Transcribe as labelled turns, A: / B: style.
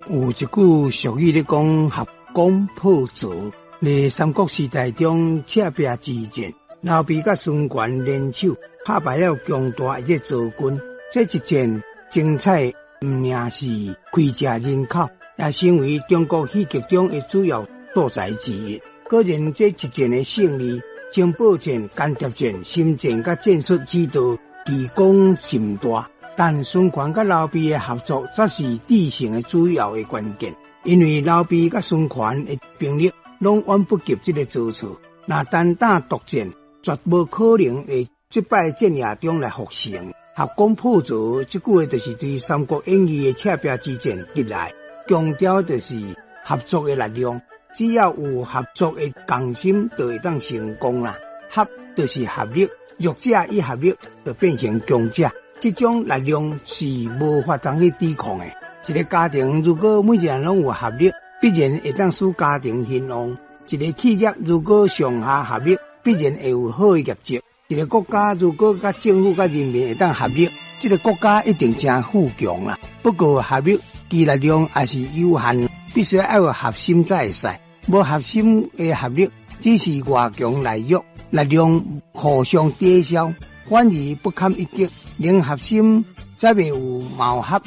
A: 有一句俗语咧讲合攻破竹。在三国时代中，赤壁之战，刘备甲孙权联手打败了强大一个赵军。这一战精彩，唔仅是脍炙人口，也成为中国戏剧中的主要素材之一。个人这一战的胜利，情报战、间谍战、心战甲战术指导技功甚大。但孙权甲刘备的合作则是制胜的主要的关键，因为刘备甲孙权的兵力拢远不及这个曹操，若单打独战，绝无可能会击败战役中来获胜。合攻破竹这句话，就是对《三国演义》的赤壁之战得来，强调就是合作的力量。只要有合作的共心，就会当成功啦。合就是合力，弱者一合力就变成强者。这种力量是无法当去抵抗的。一个家庭如果每一人拢有合力，必然会当使家庭兴旺。一个企业如果上下合力，必然会有好的业绩。一个国家如果甲政府甲人民会当合力，这个国家一定真富强啦。不过合力其力量也是有限，必须要有合心才会使。无合心的合力，只是外强内弱，力量互相抵消，反而不堪一击。零合心才会有貌合。